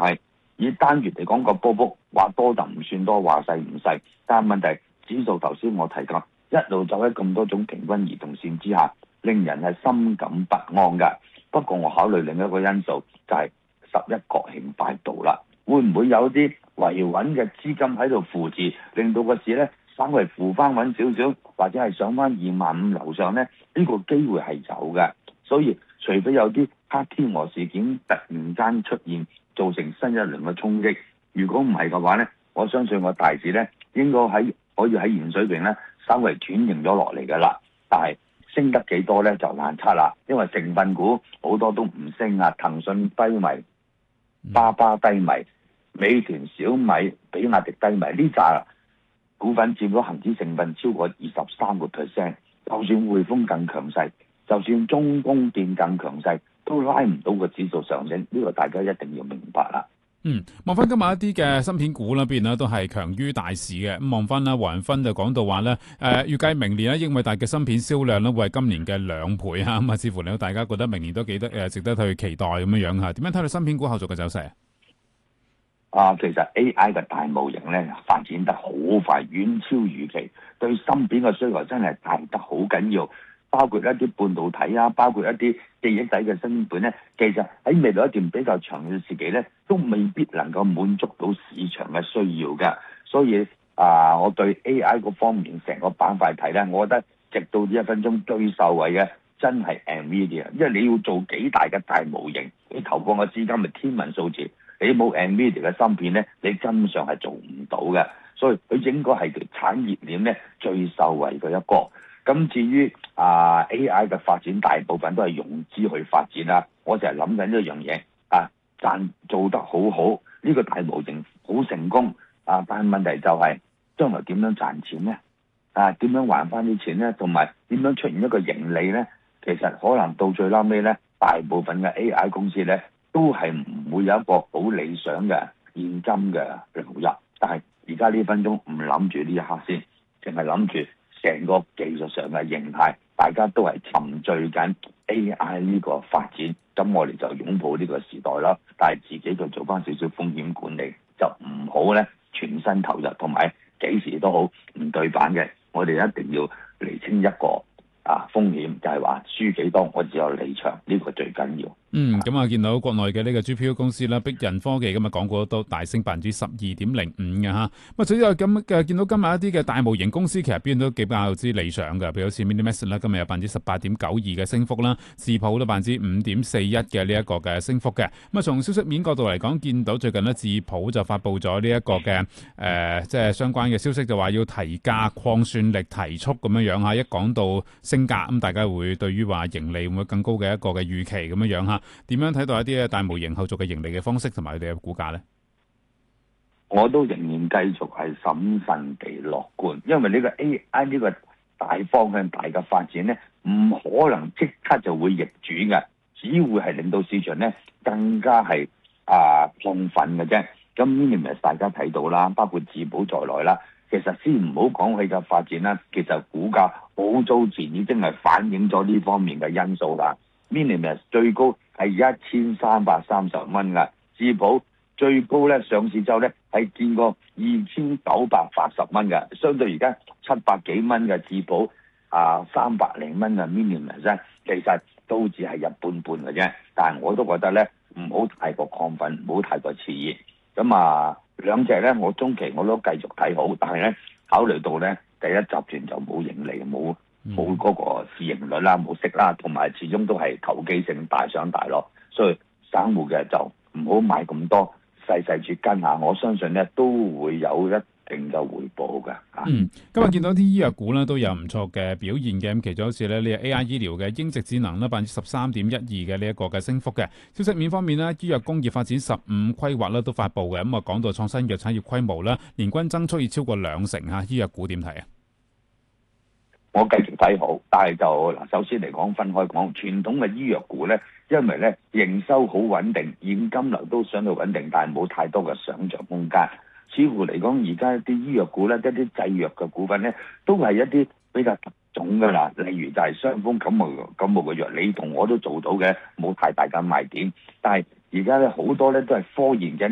係以單月嚟講個波幅話多就唔算多，話細唔細。但係問題指數頭先我提及一路走喺咁多種平均移動線之下，令人係心感不安㗎。不過我考慮另一個因素就係11國慶快到啦，會唔會有啲維穩嘅資金喺度扶持，令到個市呢稍微扶翻穩少少，或者係上翻25,000樓上呢？呢個機會係有嘅。所以除非有啲黑天鵝事件突然間出現，造成新一輪嘅衝擊，如果唔係嘅話呢，我相信個大市呢應該可以喺現水平呢稍微斷型咗落嚟嘅啦。但係升得幾多呢就難測啦，因為成分股好多都唔升啊，騰訊低迷、巴巴低迷、美團、小米、比亞迪低迷，呢紮股份佔咗恒指成分超過23%，就算匯豐更強勢，就算中公電更強勢，都拉唔到個指數上升，呢個大家一定要明白啦。 望翻今日一啲嘅芯片股啦，邊咧都係強於大市嘅。咁望翻啦，黃仁勳就講到話咧，預計明年咧英偉達嘅芯片銷量咧會係今年嘅2倍嚇。咁啊，似乎令到大家覺得明年都值得去期待咁樣樣嚇。點樣睇到芯片股後續嘅走勢啊？其實 AI 嘅大模型咧發展得好快，遠超預期，對芯片嘅需求真係大得好緊要。包括一啲半導體啊，包括一啲記憶體嘅芯片咧，其實喺未來一段比較長嘅時期咧，都未必能夠滿足到市場嘅需要嘅。所以我對 AI 嗰方面成個板塊睇咧，我覺得直到呢1分鐘最受惠嘅真係 NVIDIA， 因為你要做幾大嘅大模型，你投放嘅資金係天文數字，你冇 NVIDIA 嘅芯片咧，你根本上係做唔到嘅。所以佢應該係條產業鏈咧最受惠嘅一個。咁至於AI 嘅發展，大部分都係融資去發展啦。我就係諗緊一樣嘢但做得好好，呢個大模型好成功但係問題就係將來點樣賺錢呢？點樣還翻啲錢呢？同埋點樣出現一個盈利呢？其實可能到最撈尾呢，大部分嘅 AI 公司呢都係唔會有一個好理想嘅現金嘅流入。但係而家呢分鐘唔諗住呢一刻先，淨係諗住成個技術上嘅形態，大家都係沉醉緊 AI 呢個發展，咁我哋就擁抱呢個時代啦。但係自己就做翻少少風險管理，就唔好呢全身投入，同埋幾時都好唔對版嘅。我哋一定要釐清一個風險，就係話輸幾多，我只有離場，呢個最緊要。 咁啊，見到國內嘅呢個 GPU 公司啦，碧人科技今日講過都大升12.05%嘅嚇。咁所以咁嘅見到今日一啲嘅大模型公司其實邊都幾比較之理想嘅，譬如好似 Minimax 啦，今日有18.92%嘅升幅啦，智譜都5.41%嘅呢一個嘅升幅嘅。咁啊，從消息面角度嚟講，見到最近呢智譜就發布咗呢一個嘅即係相關嘅消息，就話要提價擴算力提速咁樣樣嚇。一講到升價，咁大家會對於話盈利會唔會更高嘅一個嘅預期咁樣樣嚇。點樣睇到一啲大模型後續嘅盈利嘅方式同埋佢哋嘅股價呢？ 我都仍然繼續係審慎地樂觀，因為呢個 AI 呢個大方向大嘅發展呢，唔可能即刻就會逆轉嘅，只會係令到市場呢更加係亢奮嘅啫。咁呢啲大家睇到啦，包括智譜在內啦，其實先唔好講佢嘅發展啦，其實股價好早前已經係反映咗呢方面嘅因素啦。Minimax 最高係1330蚊㗎，智譜最高咧上市之後咧係見過2980蚊㗎，相對而家700幾蚊嘅智譜300零蚊嘅 Minimax 其實都只係一般般嘅啫。但係我都覺得咧唔好太過亢奮，唔好太過熾熱。咁兩隻咧我中期我都繼續睇好，但係咧考慮到咧第一集團就冇盈利，冇嗰個市盈率啦，冇息啦，同埋始終都係投機性大上大落，所以散戶嘅就唔好買咁多，細住跟下，我相信咧都會有一定嘅回報嘅。 今日見到啲醫藥股咧都有唔錯嘅表現嘅，咁其中好似咧呢個 AI 醫療嘅英直智能啦13.12%嘅呢一個嘅升幅嘅。消息面方面呢，醫藥工業發展15規劃咧都發布嘅，咁講到創新藥產業規模啦，年均增速要超過2成嚇，醫藥股點睇啊？ 我繼續睇好，但係就首先嚟講分開講，傳統嘅醫藥股咧，因為咧營收好穩定，現金流都相對穩定，但係冇太多嘅想像空間。似乎嚟講，而家啲醫藥股咧，一啲製藥嘅股份咧，都係一啲比較特種㗎啦。例如就係傷風感冒嘅藥，你同我都做到嘅，冇太大嘅賣點。但係而家咧好多咧都係科研緊